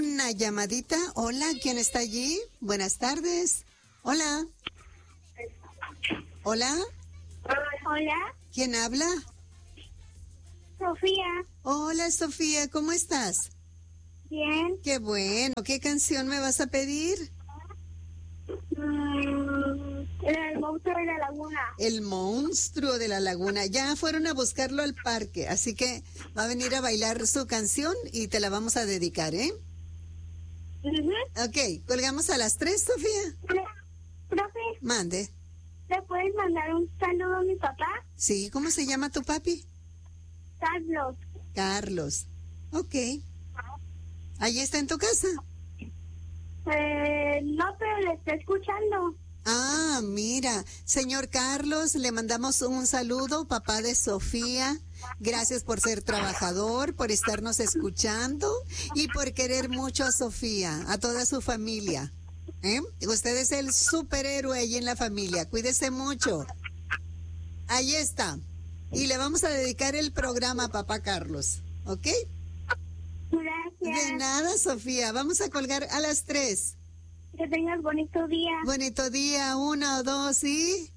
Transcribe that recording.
una llamadita. Hola, ¿quién está allí? Buenas tardes. Hola. Hola. Hola, ¿Quién habla? Sofía. Hola, Sofía, ¿cómo estás? Bien. Qué bueno. ¿Qué canción me vas a pedir? El monstruo de la laguna. El monstruo de la laguna. Ya fueron a buscarlo al parque, así que va a venir a bailar su canción y te la vamos a dedicar, ¿eh? Ok, colgamos a las 3, Sofía. Profe, Mande. ¿le puedes mandar un saludo a mi papá? Sí, ¿cómo se llama tu papi? Carlos. Carlos. Ok. ¿Allí está en tu casa? No, pero le está escuchando. Ah, mira, señor Carlos, le mandamos un saludo, papá de Sofía. Gracias por ser trabajador, por estarnos escuchando y por querer mucho a Sofía, a toda su familia. Usted es el superhéroe ahí en la familia. Cuídese mucho. Ahí está. Y le vamos a dedicar el programa a papá Carlos. ¿Ok? Gracias. De nada, Sofía. Vamos a colgar a las 3. Que tengas bonito día. Bonito día, 1, 2 y...